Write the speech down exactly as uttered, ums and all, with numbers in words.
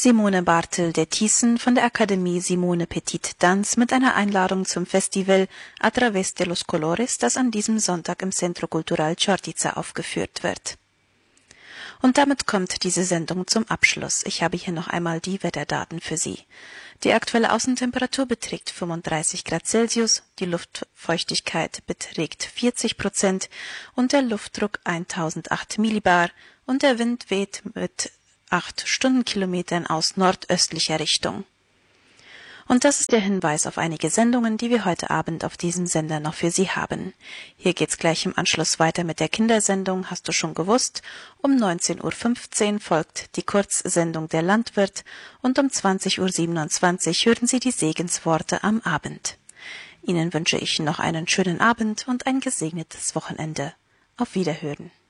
Simone Bartel de Thyssen von der Akademie Simone Petit Dance mit einer Einladung zum Festival A Través de los Colores, das an diesem Sonntag im Centro Cultural Chortiza aufgeführt wird. Und damit kommt diese Sendung zum Abschluss. Ich habe hier noch einmal die Wetterdaten für Sie. Die aktuelle Außentemperatur beträgt fünfunddreißig Grad Celsius, die Luftfeuchtigkeit beträgt vierzig Prozent und der Luftdruck tausendacht Millibar und der Wind weht mit acht Stundenkilometern aus nordöstlicher Richtung. Und das ist der Hinweis auf einige Sendungen, die wir heute Abend auf diesem Sender noch für Sie haben. Hier geht's gleich im Anschluss weiter mit der Kindersendung, hast du schon gewusst? Um neunzehn Uhr fünfzehn folgt die Kurzsendung Der Landwirt und um zwanzig Uhr siebenundzwanzig hören Sie die Segensworte am Abend. Ihnen wünsche ich noch einen schönen Abend und ein gesegnetes Wochenende. Auf Wiederhören.